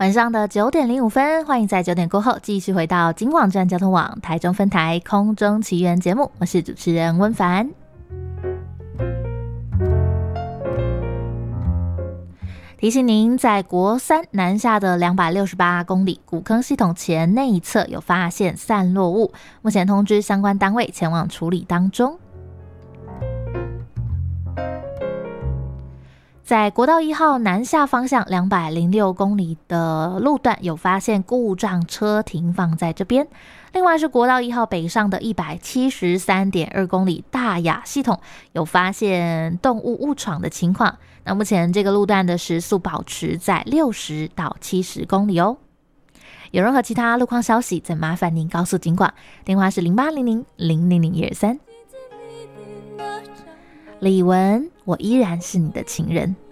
晚上的9:05，欢迎在9点过后继续回到金广站交通网台中分台空中奇缘节目，我是主持人温凡。提醒您，在国三南下的268公里古坑系统前内侧有发现散落物，目前通知相关单位前往处理当中。在国道1号南下方向206公里的路段有发现故障车停放在这边，另外是国道1号北上的173.2公里大雅系统有发现动物误闯的情况，那目前这个路段的时速保持在60到70公里哦。有任何其他路况消息，再麻烦您告诉警广，电话是0800-000-123。李玟，我依然是你的情人。